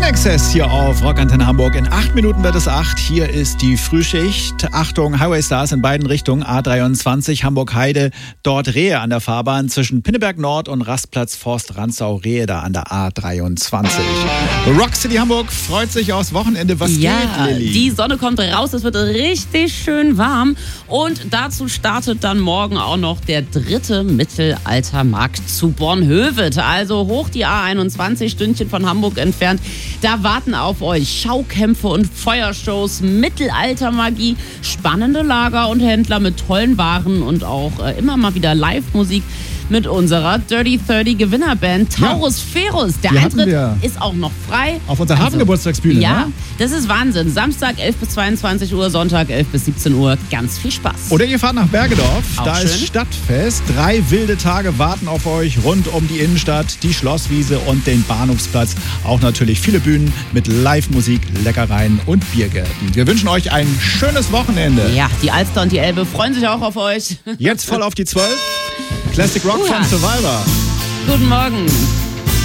INXS hier auf Rockantenne Hamburg. In 8 Minuten wird es 8. Hier ist die Frühschicht. Achtung, Highway Stars in beiden Richtungen. A23 Hamburg-Heide. Dort Rehe an der Fahrbahn zwischen Pinneberg Nord und Rastplatz Forst-Rantzau-Rehe da an der A23. Rock City Hamburg freut sich aufs Wochenende. Was geht, Lilly? Die Sonne kommt raus. Es wird richtig schön warm. Und dazu startet dann morgen auch noch der 3. Mittelaltermarkt zu Bornhöved. Also hoch die A21, Stündchen von Hamburg entfernt. Da warten auf euch Schaukämpfe und Feuershows, Mittelaltermagie, spannende Lager und Händler mit tollen Waren und auch immer mal wieder Live-Musik mit unserer Dirty 30 Gewinnerband Taurus Ferus. Der Eintritt ist auch noch frei. Auf unserer Hafengeburtstagsbühne, ja, das ist Wahnsinn. Samstag 11 bis 22 Uhr, Sonntag 11 bis 17 Uhr. Ganz viel Spaß. Oder ihr fahrt nach Bergedorf. Auch da schön. ist Stadtfest. 3 wilde Tage warten auf euch rund um die Innenstadt, die Schlosswiese und den Bahnhofsplatz. Auch natürlich viele Bühnen mit Live-Musik, Leckereien und Biergärten. Wir wünschen euch ein schönes Wochenende. Ja, die Alster und die Elbe freuen sich auch auf euch. Jetzt voll auf die 12. Classic Rock von Survivor. Guten Morgen.